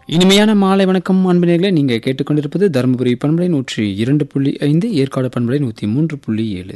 இனிமையான மாலை வணக்கம் அன்பினர்களே. நீங்கள் கேட்டுக்கொண்டிருப்பது தருமபுரி பண்பலை 102.5, ஏற்காடு பண்பலை 103.7.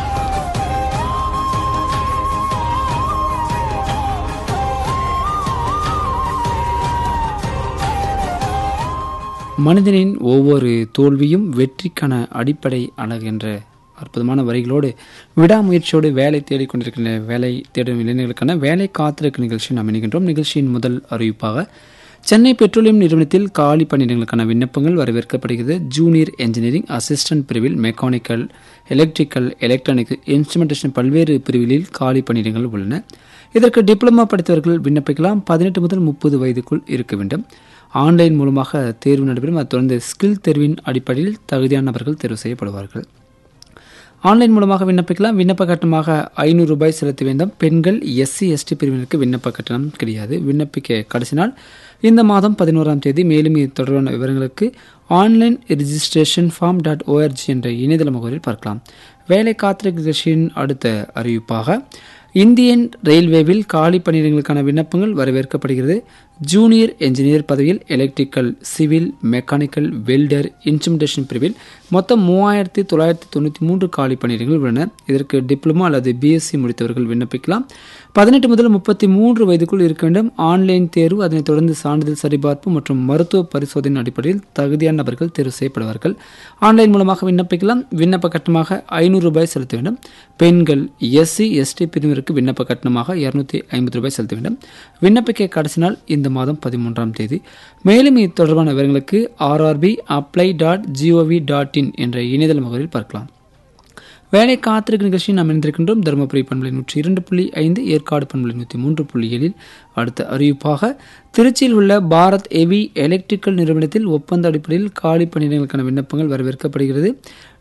மனிதனின் ஒவ்வொரு தோல்வியும் வெற்றிக்கான அடிப்படை அழகு என்ற அற்புதமான வரிகளோடு விடாமுயற்சியோடு வேலை தேடிக்கொண்டிருக்கின்ற வேலை தேடும் இளைஞர்களுக்கான வேலை காத்திருக்கும் நிகழ்ச்சி நாம் இணைகின்றோம். நிகழ்ச்சியின் முதல் அறிவிப்பாக சென்னை பெட்ரோலியம் நிறுவனத்தில் காலி பணியிடங்களுக்கான விண்ணப்பங்கள் வரவேற்கப்படுகிறது. ஜூனியர் என்ஜினியரிங் அசிஸ்டன்ட் பிரிவில் மெக்கானிக்கல், எலக்ட்ரிக்கல், எலக்ட்ரானிக்ஸ், இன்ஸ்ட்ருமெண்டேஷன் பல்வேறு பிரிவுகளில் காலி பணியிடங்கள் உள்ளன. இதற்கு டிப்ளமா படித்தவர்கள் விண்ணப்பிக்கலாம். 18 முதல் 30 வயதுக்குள் இருக்க வேண்டும். ஆன்லைன் மூலமாக தேர்வு நடைபெறும். அதை தொடர்ந்து ஸ்கில் தேர்வின் அடிப்படையில் தகுதியான நபர்கள் தேர்வு செய்யப்படுவார்கள். ஆன்லைன் மூலமாக விண்ணப்பிக்கலாம். விண்ணப்ப கட்டணமாக ₹500 செலுத்த வேண்டும். பெண்கள், SC, ST பிரிவினருக்கு விண்ணப்ப கட்டணம் கிடையாது. விண்ணப்பிக்க கடைசி நாள் இந்த மாதம் 11ஆம் தேதி. மேலும் இது தொடர்பான விவரங்களுக்கு ஆன்லைன் ரிஜிஸ்ட்ரேஷன் form.org என்ற இணையதள முகவரியில் பார்க்கலாம். வேலை காத்திருக்கும் நிகழ்ச்சியின் அடுத்த அறிவிப்பாக இந்தியன் ரயில்வேவில் காலி பணியிடங்களுக்கான விண்ணப்பங்கள் வரவேற்கப்படுகிறது. ஜூனியர் என்ஜினியர் பதவியில் electrical, civil, mechanical, welder, instrumentation பிரிவில் மொத்தம் 3993 காலி பணியிடங்கள் உள்ளன. இதற்கு டிப்ளமா அல்லது BSc முடித்தவர்கள் விண்ணப்பிக்கலாம். 18 முதல் 33 வயதுக்குள் இருக்க வேண்டும். ஆன்லைன் தேர்வு, அதனைத் தொடர்ந்து சான்றிதழ் சரிபார்ப்பு மற்றும் மருத்துவ பரிசோதனை அடிப்படையில் தகுதியான நபர்கள் தேர்வு செய்யப்படுவார்கள். ஆன்லைன் மூலமாக விண்ணப்பிக்கலாம். விண்ணப்ப கட்டணமாக ₹500 செலுத்த வேண்டும். பெண்கள், SC, ST பிரிவினருக்கு விண்ணப்ப கட்டணமாக ₹250 செலுத்த வேண்டும். விண்ணப்பிக்க கடைசி நாள் இந்த மாதம் 13ஆம் தேதி. மேலும் இது தொடர்பான விவரங்களுக்கு rrbapply.gov.in என்ற இணையதள முகவரியில் பார்க்கலாம். வேலை காத்திருக்கும் நிகழ்ச்சியை நாம் இணைந்திருக்கின்றோம். தருமபுரி பண்பலை 102.5, ஏற்காடு பண்பலை 103.7. அடுத்த அறிவிப்பாக திருச்சியில் உள்ள பாரத் ஹெவி எலக்ட்ரிக்கல் நிறுவனத்தில் ஒப்பந்த அடிப்படையில் காலி பணியிடங்களுக்கான விண்ணப்பங்கள் வரவேற்கப்படுகிறது.